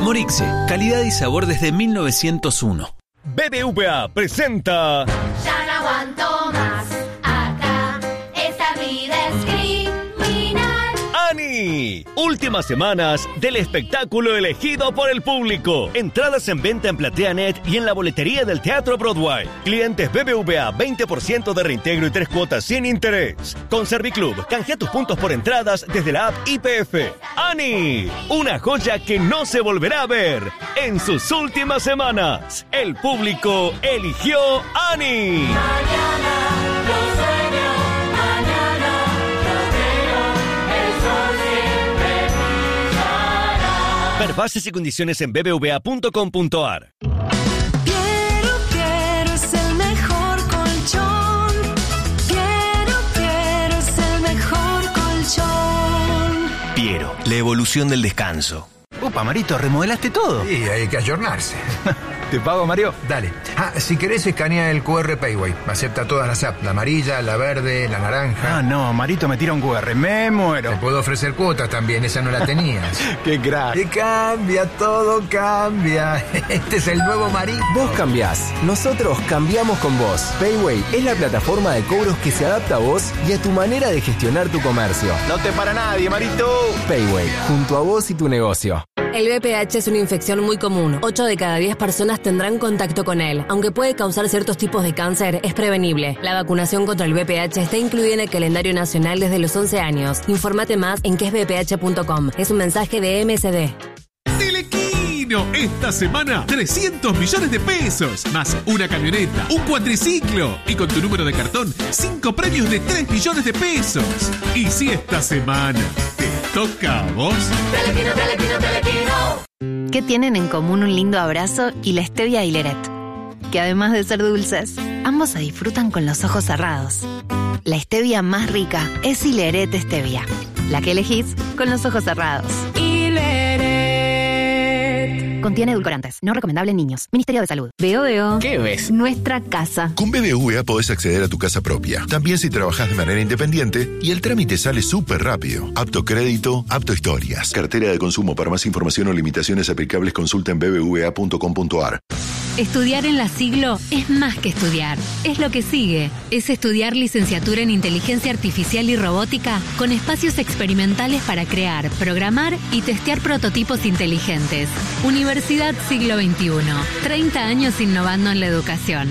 Morixe, calidad y sabor desde 1901. BBVA presenta... Ya no aguanto más, acá, esta vida es criminal. ¡Ani! Últimas semanas del espectáculo elegido por el público. Entradas en venta en PlateaNet y en la boletería del Teatro Broadway. Clientes BBVA, 20% de reintegro y 3 cuotas sin interés. Con Serviclub, canjea tus puntos por entradas desde la app YPF. ¡Ani! Una joya que no se volverá a ver. En sus últimas semanas, el público eligió Ani. Mañana lo sueño, mañana lo veo, el sol siempre brillará. Ver bases y condiciones en bbva.com.ar. Piero es el mejor colchón. Piero es el mejor colchón. Piero, la evolución del descanso. Upa, Marito, remodelaste todo. Sí, hay que ayornarse. ¿Te pago, Mario? Dale. Si querés escanea el QR Payway. Acepta todas las apps, la amarilla, la verde, la naranja. Ah, no, Marito me tira un QR, me muero. Te puedo ofrecer cuotas también, esa no la tenías. Qué crack. Que cambia, todo cambia. Este es el nuevo Marito. Vos cambiás, nosotros cambiamos con vos. Payway es la plataforma de cobros que se adapta a vos y a tu manera de gestionar tu comercio. No te para nadie, Marito. Payway, junto a vos y tu negocio. El VPH es una infección muy común. 8 de cada 10 personas tendrán contacto con él. Aunque puede causar ciertos tipos de cáncer, es prevenible. La vacunación contra el VPH está incluida en el calendario nacional desde los 11 años. Infórmate más en quesvph.com. Es un mensaje de MSD. Telequino, esta semana 300 millones de pesos, más una camioneta, un cuatriciclo y con tu número de cartón 5 premios de 3 millones de pesos. Y si esta semana te toca a vos... Telequino, telequino, telequino. ¿Qué tienen en común un lindo abrazo y la stevia y Leret? Que además de ser dulces, ambos se disfrutan con los ojos cerrados. La stevia más rica es Hileret Stevia, la que elegís con los ojos cerrados. Contiene edulcorantes, no recomendable en niños. Ministerio de Salud. Veo. ¿Qué ves? Nuestra casa. Con BBVA podés acceder a tu casa propia, también si trabajás de manera independiente, y el trámite sale súper rápido. Apto crédito, apto historias. Cartera de consumo. Para más información o limitaciones aplicables, consulta en bbva.com.ar. Estudiar en la Siglo es más que estudiar. Es lo que sigue. Es estudiar licenciatura en Inteligencia Artificial y Robótica con espacios experimentales para crear, programar y testear prototipos inteligentes. Universidad Siglo XXI. 30 años innovando en la educación.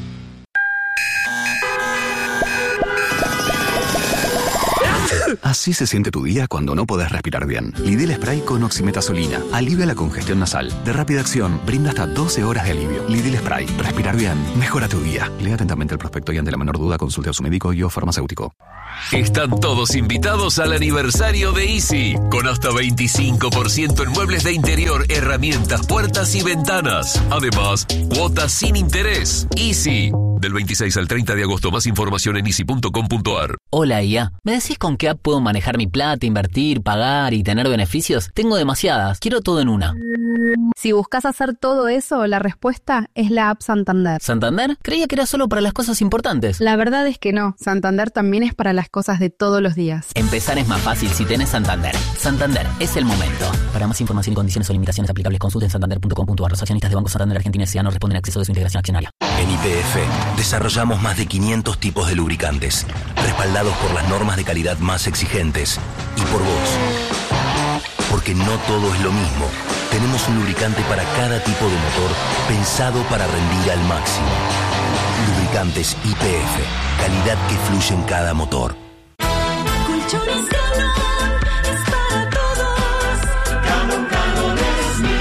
Así se siente tu día cuando no podés respirar bien. Lidl Spray con oximetazolina. Alivia la congestión nasal. De rápida acción, brinda hasta 12 horas de alivio. Lidl Spray. Respirar bien. Mejora tu día. Lea atentamente el prospecto y ante la menor duda consulte a su médico y o farmacéutico. Están todos invitados al aniversario de Easy, con hasta 25% en muebles de interior, herramientas, puertas y ventanas. Además, cuotas sin interés. Easy, del 26 al 30 de agosto. Más información en easy.com.ar. Hola, IA. ¿Me decís con qué app puedo manejar mi plata, invertir, pagar y tener beneficios? Tengo demasiadas. Quiero todo en una. Si buscas hacer todo eso, la respuesta es la app Santander. ¿Santander? Creía que era solo para las cosas importantes. La verdad es que no. Santander también es para las cosas de todos los días. Empezar es más fácil si tenés Santander. Santander, es el momento. Para más información y condiciones o limitaciones aplicables, consulta en santander.com.ar. Los accionistas de Banco Santander Argentina S.A. no responden al acceso de su integración accionaria. En YPF desarrollamos más de 500 tipos de lubricantes, respaldados por las normas de calidad más exigentes. Y por vos. Porque no todo es lo mismo. Tenemos un lubricante para cada tipo de motor, pensado para rendir al máximo. Lubricantes YPF. Calidad que fluye en cada motor. Colchones Galón es para todos. Galón es mi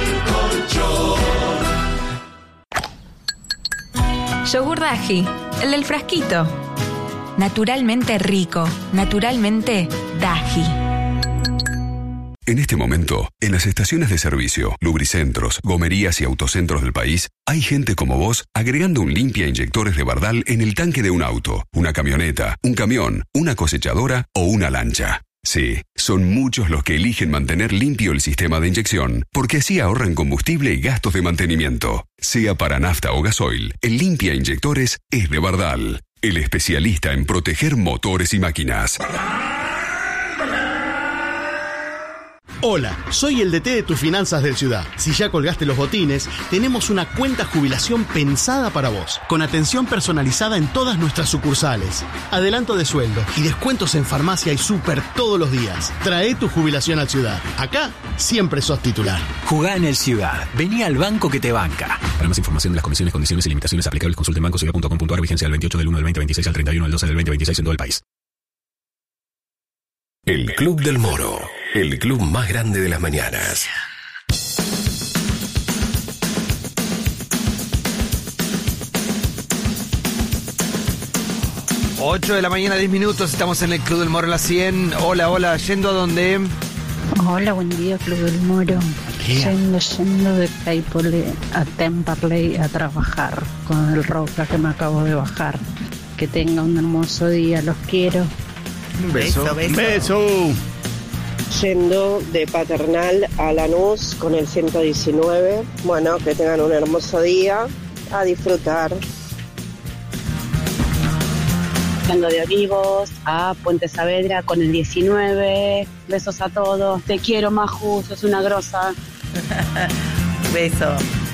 colchón. Yogur Daji, el del frasquito. Naturalmente rico, naturalmente Daji. En este momento, en las estaciones de servicio, lubricentros, gomerías y autocentros del país, hay gente como vos agregando un limpia inyectores de Bardal en el tanque de un auto, una camioneta, un camión, una cosechadora o una lancha. Sí, son muchos los que eligen mantener limpio el sistema de inyección, porque así ahorran combustible y gastos de mantenimiento. Sea para nafta o gasoil, el limpia inyectores es de Bardal, el especialista en proteger motores y máquinas. Hola, soy el DT de tus finanzas del Ciudad. Si ya colgaste los botines, tenemos una cuenta jubilación pensada para vos, con atención personalizada en todas nuestras sucursales, adelanto de sueldo y descuentos en farmacia y súper todos los días. Trae tu jubilación al Ciudad. Acá siempre sos titular. Jugá en el Ciudad. Vení al banco que te banca. Para más información de las comisiones, condiciones y limitaciones aplicables, consulte en bancociudad.com.ar. Vigencia del 28 del 1 del 2026 al 31 del 12 del 2026 en todo el país. El Club del Moro, el club más grande de las mañanas. Ocho de la mañana, 10 minutos, estamos en el Club del Moro en la 100. Hola, ¿yendo a dónde? Hola, buen día, Club del Moro. Yendo de Claypole a Temperley a trabajar con el Roca que me acabo de bajar. Que tenga un hermoso día, los quiero. Un beso. Beso. Yendo de Paternal a Lanús con el 119. Bueno, que tengan un hermoso día. A disfrutar. Yendo de Olivos a Puente Saavedra con el 19. Besos a todos. Te quiero, Maju, sos una grosa. Beso.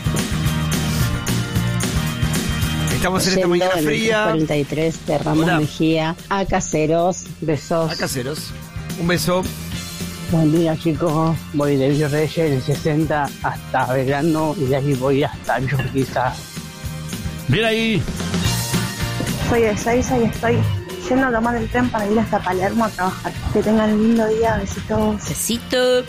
Estamos en esta mañana fría. 43 de Ramos Mejía a Caseros. Besos. A Caseros. Un beso. Buen día, chicos. Voy de Virreyes del 60 hasta Belgrano y de ahí voy hasta Churquiza. Bien ahí. Soy de Seiza y estoy yendo a tomar el tren para ir hasta Palermo a trabajar. Que tengan un lindo día. Besitos. Besito.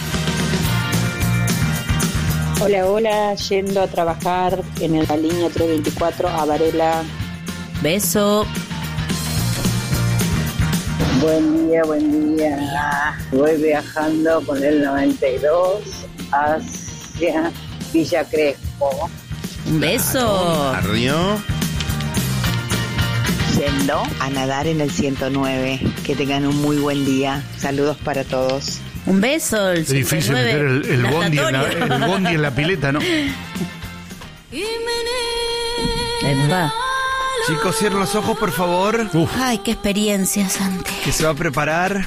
Hola, yendo a trabajar en la línea 324 a Varela. Beso. Buen día. Voy viajando con el 92 hacia Villa Crespo. Un beso. Ardió. Yendo a nadar en el 109. Que tengan un muy buen día. Saludos para todos. Un beso. Es difícil meter el bondi en la pileta, ¿no? Epa. Chicos, cierren los ojos, por favor. Ay, qué experiencia, Santi. Que se va a preparar.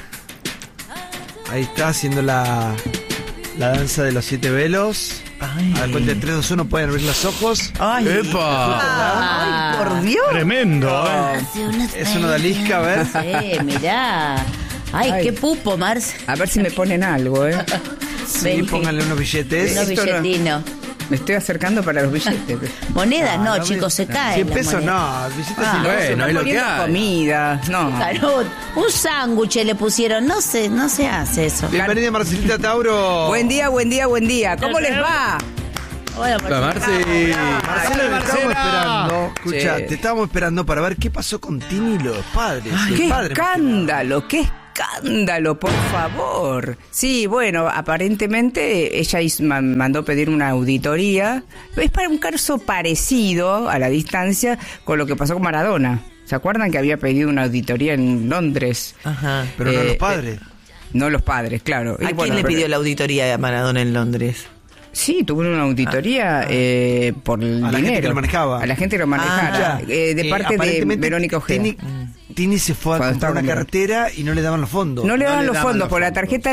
Ahí está, haciendo la danza de los 7 velos. Ay. A la cuenta de 3, 2, 1 pueden abrir los ojos. Ay. ¡Epa! Ay, por Dios. Tremendo, Es una odalisca, a ver. Sí, mirá. Ay, qué pupo, Marce. A ver si me ponen algo, Sí, pónganle unos billetes. Unos billetinos. Me estoy acercando para los billetes. Monedas no, chicos, se caen. 100 pesos no, billetes bueno, es lo que hay. Comida, no. Claro, un sándwich le pusieron, no se hace eso. Bienvenida, Marcelita Tauro. Buen día. ¿Cómo les va? Hola, Marcela, te estábamos esperando. Escucha, te estábamos esperando para ver qué pasó con Tini y los padres. ¡Qué escándalo! Por favor. Sí, bueno, aparentemente ella mandó pedir una auditoría. Es para un caso parecido a la distancia con lo que pasó con Maradona. ¿Se acuerdan que había pedido una auditoría en Londres? Ajá. Pero no los padres. No los padres, claro. ¿A quién le pidió la auditoría a Maradona en Londres? Sí, tuvo una auditoría por el dinero. A la gente que lo manejaba. A la gente que lo manejaba. De parte de Verónica Ojeda. Tini se fue a comprar una cartera y no le daban los fondos. No le daban los fondos, porque la tarjeta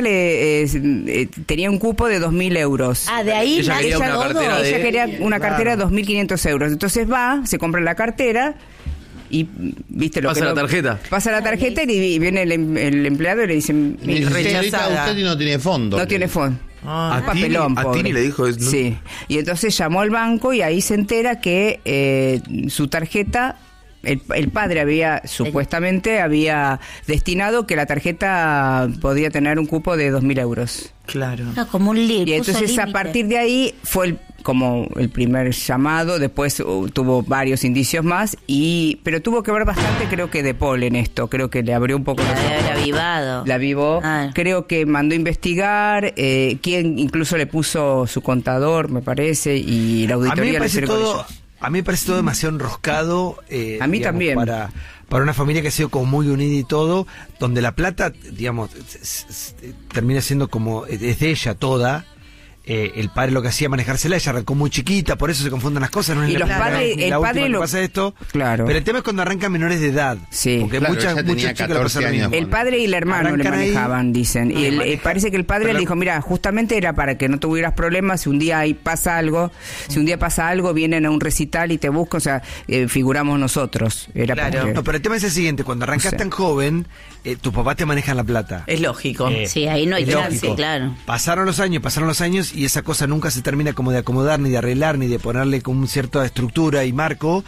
tenía un cupo de 2.000 euros. Ah, de ahí ella quería una cartera de 2.500 euros. Entonces se compra la cartera y viste lo pasa la tarjeta. Pasa la tarjeta y viene el empleado y le dice rechazada. Usted no tiene fondo. No tiene fondo. A Tini le dijo eso, ¿no? Sí. Y entonces llamó al banco y ahí se entera que su tarjeta, el padre supuestamente había destinado que la tarjeta podía tener un cupo de 2.000 euros. Claro. Era como un límite. Y entonces a partir de ahí fue como el primer llamado, después tuvo varios indicios más, pero tuvo que ver bastante, creo que de Paul en esto, creo que le abrió un poco la avivó, creo que mandó investigar, quien incluso le puso su contador, me parece, y la auditoría le sirvió con ellos. A mí me parece todo demasiado enroscado. A mí también. Para una familia que ha sido como muy unida y todo, donde la plata, digamos, termina siendo como, es de ella toda. el padre lo que hacía manejársela, ella arrancó muy chiquita, por eso se confunden las cosas. No es y los padres, el padre lo pasa esto. Claro. Pero el tema es cuando arrancan menores de edad. Sí. Porque muchos chicos le pasan lo mismo. El padre y el hermano Arrancan le manejaban, ahí, dicen. Y parece que el padre le dijo, mira, justamente era para que no tuvieras problemas, si un día ahí pasa algo, vienen a un recital y te buscan, o sea, figuramos nosotros. Era claro. No, pero el tema es el siguiente, cuando arrancas tan joven, tus papás te manejan la plata. Es lógico. Sí, ahí no hay chance, claro. Pasaron los años y esa cosa nunca se termina como de acomodar, ni de arreglar, ni de ponerle como cierta estructura y marco,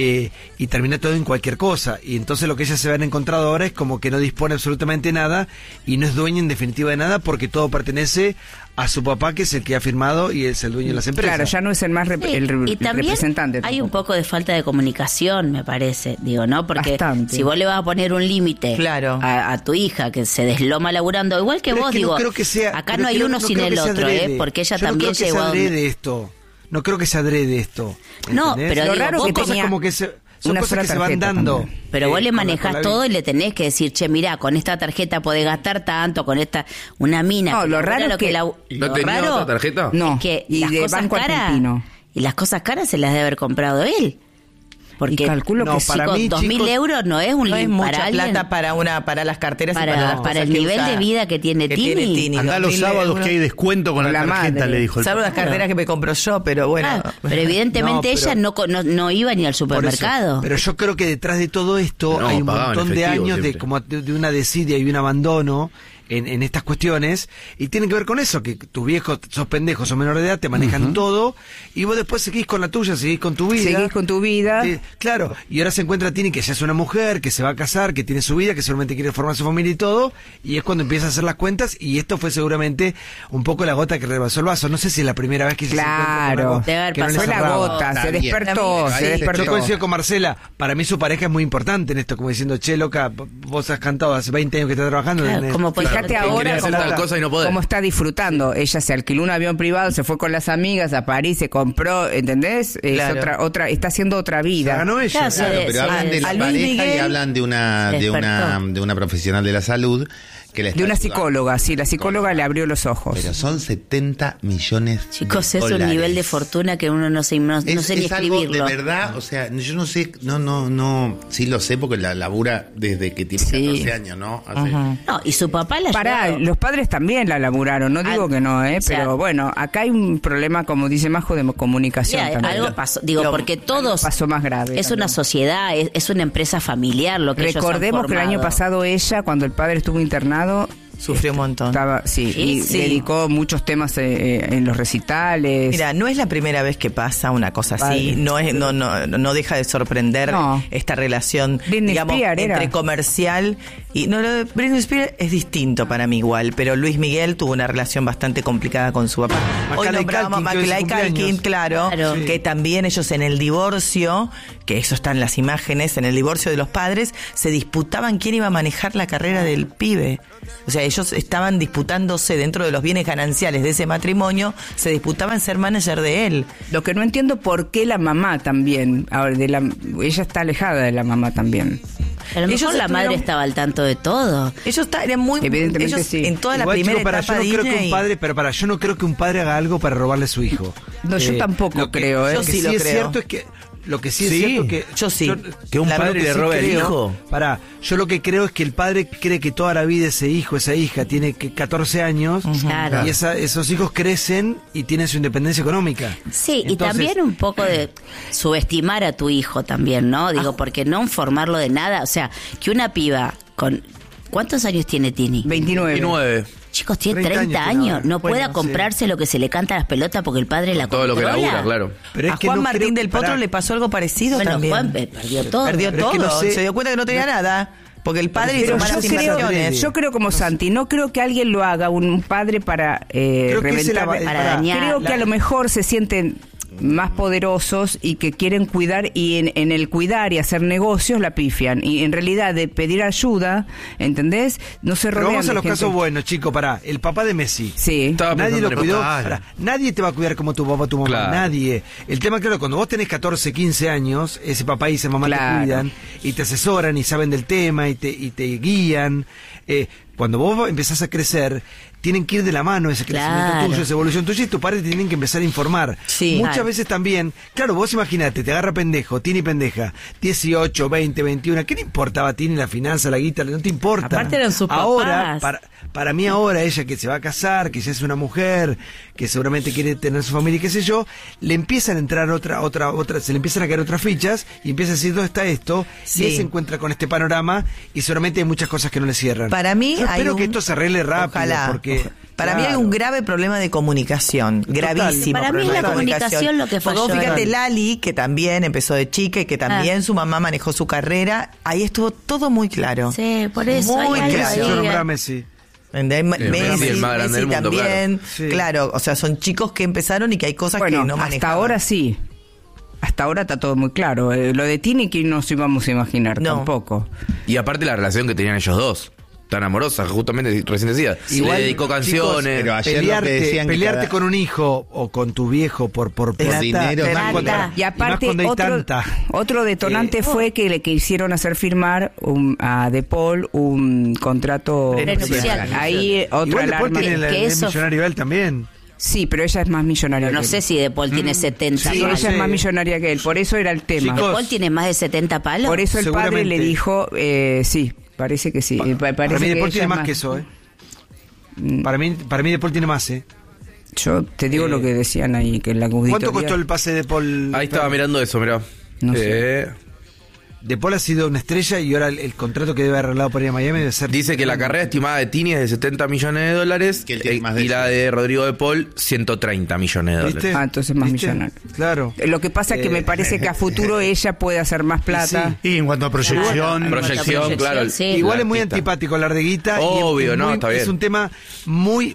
y termina todo en cualquier cosa. Y entonces lo que ellas se han encontrado ahora es como que no dispone absolutamente nada y no es dueña en definitiva de nada porque todo pertenece a su papá, que es el que ha firmado y es el dueño de las empresas. Claro, ya no es el más y también representante. Hay un poco de falta de comunicación, me parece, digo, ¿no? Porque si vos le vas a poner un límite a tu hija que se desloma laburando, igual que vos, digo, acá no hay uno sin el otro, porque ella también llegó a No creo que se adrede esto. No, pero lo raro que tenía como que son cosas que se van dando. También. Pero vos le manejás todo y le tenés que decir, che, mirá, con esta tarjeta podés gastar tanto, con esta, una mina. No, lo raro es que... ¿No tenía otra tarjeta? No, es que y las de cosas Banco caras, Argentino. y las cosas caras se las debe haber comprado él. Porque calculo que para mí, 2.000 euros no es no es mucha alguien, plata para las carteras para, y para las cosas el nivel de vida que tiene Tini. Andá los sábados que hay descuento con la tarjeta, madre. Le dijo el salvo las carteras que me compro yo, pero bueno. Pero evidentemente ella no iba ni al supermercado. Pero yo creo que detrás de todo esto hay un montón de años de una desidia y un abandono en estas cuestiones, y tiene que ver con eso, que tus viejos, sos pendejos, sos menor de edad, te manejan todo, y vos después seguís con la tuya, seguís con tu vida. Claro, y ahora se encuentra Tini, que ya es una mujer, que se va a casar, que tiene su vida, que seguramente quiere formar su familia y todo, y es cuando empieza a hacer las cuentas, y esto fue seguramente un poco la gota que rebasó el vaso. No sé si es la primera vez que se claro, fue la gota, se despertó. Yo coincido con Marcela, para mí su pareja es muy importante en esto, como diciendo, che, loca, vos has cantado hace 20 años que estás trabajando. Como ahora como está disfrutando. Ella se alquiló un avión privado, se fue con las amigas a París, se compró, ¿entendés? Es otra, está haciendo otra vida. Ganó ella. Claro, pero hablan de la pareja y hablan de una profesional de la salud. De una psicóloga, sí, la psicóloga le abrió los ojos. Pero son 70 millones Chicos, de es un nivel de fortuna que uno no sé ni escribirlo. Algo de verdad, o sea, yo no sé, sí lo sé porque la labura desde que tiene 14 años, ¿no? No, y su papá los padres también la laburaron, no digo que no, pero bueno, acá hay un problema, como dice Majo, de comunicación también. Algo pasó, porque todos pasó más grave. Es una sociedad, es una empresa familiar lo que recordemos que el año pasado ella, cuando el padre estuvo internado, sufrió un montón. Dedicó muchos temas en los recitales. Mira, no es la primera vez que pasa una cosa así. No deja de sorprender esta relación, digamos, entre comercial y Britney Spears es distinto para mí igual, pero Luis Miguel tuvo una relación bastante complicada con su papá. Hoy nombramos a Macaulay Culkin, claro, que también ellos en el divorcio, que eso está en las imágenes, en el divorcio de los padres, se disputaban quién iba a manejar la carrera del pibe. O sea, ellos estaban disputándose dentro de los bienes gananciales de ese matrimonio, se disputaban ser manager de él. Lo que no entiendo por qué la mamá también, ella está alejada de la mamá también. A lo mejor la madre estaba al tanto de todo. Ellos eran muy... Evidentemente ellos, sí. En toda la primera etapa de Disney... yo no creo que un padre haga algo para robarle a su hijo. No, yo tampoco creo. Yo sí lo creo. Es cierto es que... Lo que sí es cierto que... Yo sí. Que un padre le robe al hijo. Yo lo que creo es que el padre cree que toda la vida ese hijo, esa hija, tiene 14 años. Claro. Y esos hijos crecen y tienen su independencia económica. Sí, entonces, y también un poco de subestimar a tu hijo también, ¿no? Digo, porque no informarlo de nada. O sea, que una piba con... ¿Cuántos años tiene Tini? 29. Chicos, tiene 30 años. No pueda comprarse lo que se le canta a las pelotas porque el padre la controla. Todo lo que labura, claro. Pero a Juan Martín del Potro le pasó algo parecido también. Juan perdió todo. Se dio cuenta que no tenía nada. Porque el padre hizo malas inversiones. Yo creo como Santi, no creo que alguien lo haga, un padre para reventar, para dañar. Creo que a lo mejor se sienten más poderosos y que quieren cuidar, y en el cuidar y hacer negocios la pifian, y en realidad de pedir ayuda, ¿entendés? No se rodean. Pero vamos a los casos buenos, chicos. El papá de Messi, nadie lo cuidó. Nadie te va a cuidar como tu papá, tu mamá, claro. Nadie. El tema, claro, cuando vos tenés 14, 15 años, ese papá y esa mamá te cuidan y te asesoran y saben del tema y te guían. Cuando vos empezás a crecer, tienen que ir de la mano ese crecimiento tuyo, esa evolución tuya, y tus padres te tienen que empezar a informar. Muchas veces también, claro, vos imaginate, te agarra pendejo, Tini pendeja, 18, 20, 21, ¿qué le importaba Tini la finanza, la guita? No te importa. Aparte eran sus ahora, papás. Para mí ahora, ella que se va a casar, que ya es una mujer, que seguramente quiere tener su familia y qué sé yo, le empiezan a entrar otra, se le empiezan a caer otras fichas y empieza a decir, ¿dónde está esto? Y él se encuentra con este panorama y seguramente hay muchas cosas que no le cierran. Para mí espero que esto se arregle rápido. Ojalá, porque para mí hay un grave problema de comunicación, gravísimo. Para mí es la comunicación lo que falló. Porque fíjate, Lali, que también empezó de chica y que también su mamá manejó su carrera, ahí estuvo todo muy claro. Sí, por eso. Muy claro. Messi. Messi, el más grande del mundo, también, claro, o sea, son chicos que empezaron y que hay cosas que no manejaban. Hasta ahora sí. Hasta ahora está todo muy claro. Lo de Tini que no nos íbamos a imaginar tampoco. Y aparte la relación que tenían ellos dos, tan amorosa, justamente recién decía. Igual, le dedicó canciones. Chicos, pero pelearte con un hijo o con tu viejo por plata, dinero. Y aparte otro detonante fue que le hicieron hacer firmar a De Paul un contrato prenupcial. Ahí otra alarma. Que es millonario él también. Sí, pero ella es más millonaria que él. No sé si De Paul tiene 70 palos. Ella es más millonaria que él, por eso era el tema. ¿De Paul tiene más de 70 palos? Por eso el padre le dijo, sí, parece que sí. Para mí De Paul tiene más que eso, Para mí De Paul tiene más, Yo te digo lo que decían ahí, que la auditoría... ¿Cuánto costó el pase de Paul? Ahí estaba mirando eso, mirá. No sé. De Paul ha sido una estrella y ahora el contrato que debe haber arreglado por ir a Miami debe ser... Dice que la carrera estimada de Tini es de $70 millones que él tiene más de y la de Rodrigo De Paul, $130 millones. ¿Viste? Entonces más millonario. Claro. Lo que pasa es que me parece que a futuro ella puede hacer más plata. Y en cuanto a proyección... Proyección, claro. Sí. Igual es muy antipático hablar de guita. Obvio, ¿no? Está bien. Es un tema muy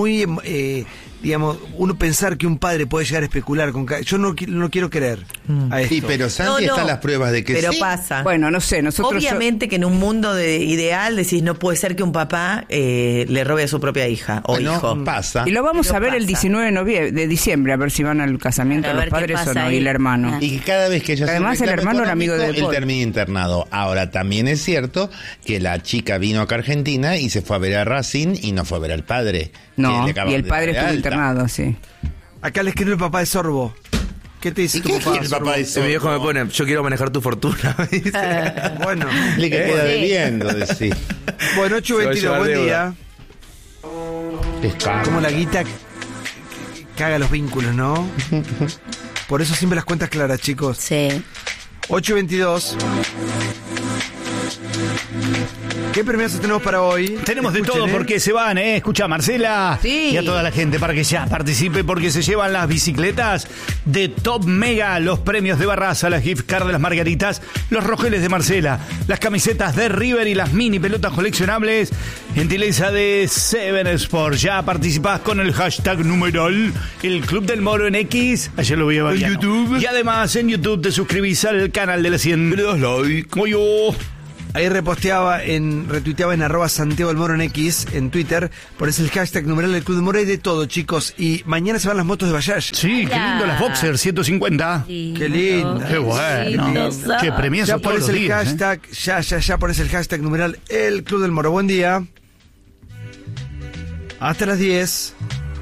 digamos, uno pensar que un padre puede llegar a especular con... Yo no quiero creer a esto. Sí, pero Santi están las pruebas de que pero sí. pasa. Bueno, no sé, nosotros... Obviamente que en un mundo ideal decís, no puede ser que un papá le robe a su propia hija o hijo. Pasa. Y lo vamos a ver el 19 de diciembre, a ver si van al casamiento de los padres o no, y el hermano. Y cada vez que ella además el hermano era amigo de él termina internado. Ahora, también es cierto que la chica vino acá a Argentina y se fue a ver a Racing y no fue a ver al padre. No, y el padre estuvo internado, sí. Acá le escribió el papá de Sorbo. ¿Qué te dice tu papá? El papá de Sorbo? Mi viejo me pone, yo quiero manejar tu fortuna. Bueno. Le queda debiendo, decir. Bueno, 8:22, buen día. Como la guita caga los vínculos, ¿no? Por eso siempre las cuentas claras, chicos. Sí. 8:22. ¿Qué premios tenemos para hoy? Tenemos de todo porque se van, Escucha a Marcela y a toda la gente para que ya participe porque se llevan las bicicletas de Top Mega, los premios de Barraza, las gift card de las Margaritas, los rojeles de Marcela, las camisetas de River y las mini pelotas coleccionables. Gentileza de Seven Sport. Ya participás con el hashtag numeral El Club del Moro en X. Ayer lo vi en YouTube. Y además en YouTube te suscribís al canal de la 100. Le das like. Como yo. Ahí retuiteaba en @Santiago del Moro en X, en Twitter, pones el hashtag numeral del Club del Moro, hay de todo, chicos. Y mañana se van las motos de Bayash. Sí, qué lindo, las Boxer 150. Sí. Qué lindo. Qué bueno. Qué premiazo ya pones el días, hashtag, ya pones el hashtag numeral el Club del Moro. Buen día. Hasta las 10.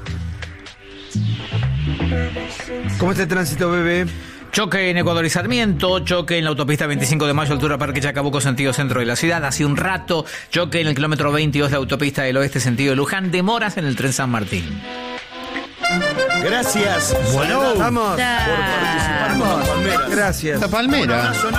¿Cómo está el tránsito, bebé? Choque en Ecuador y Sarmiento, choque en la autopista 25 de Mayo, altura Parque Chacabuco, sentido centro de la ciudad. Hace un rato, choque en el kilómetro 22 de la autopista del oeste, sentido de Luján. Demoras en el tren San Martín. Gracias. Bueno, vamos. Por participar con la Palmera. Gracias. La Palmera.